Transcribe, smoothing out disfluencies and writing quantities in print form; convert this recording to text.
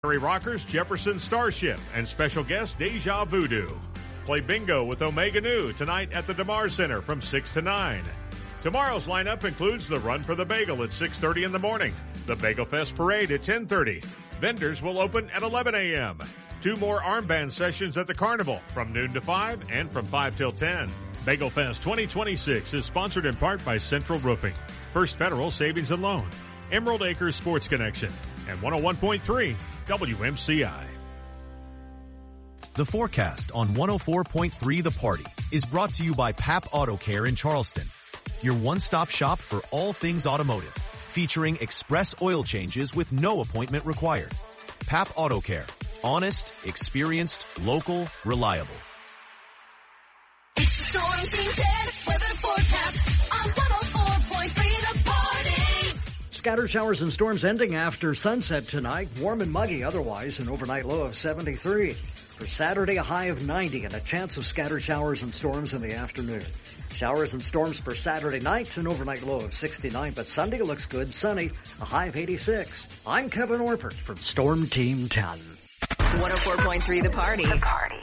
Rockers, Jefferson Starship, and special guest Deja Voodoo. Play bingo with Omega Nu tonight at the DeMar Center from 6 to 9. Tomorrow's lineup includes the Run for the Bagel at 6:30 in the morning, the Bagel Fest Parade at 10:30. Vendors will open at 11 a.m. 2 more armband sessions at the Carnival from noon to 5 and from 5 till 10. Bagel Fest 2026 is sponsored in part by Central Roofing, First Federal Savings and Loan, Emerald Acres Sports Connection, and 101.3 WMCI. The forecast on 104.3 The Party is brought to you by Pap Auto Care in Charleston, your one-stop shop for all things automotive, featuring express oil changes with no appointment required. Pap Auto Care, honest, experienced, local, reliable. It's the Storm Team 10 weather forecast on 104.3 The Party. Scattered showers and storms ending after sunset tonight. Warm and muggy otherwise, an overnight low of 73. For Saturday, a high of 90 and a chance of scattered showers and storms in the afternoon. Showers and storms for Saturday night, an overnight low of 69, but Sunday looks good, sunny, a high of 86. I'm Kevin Orpert from Storm Team 10. 104.3 The Party.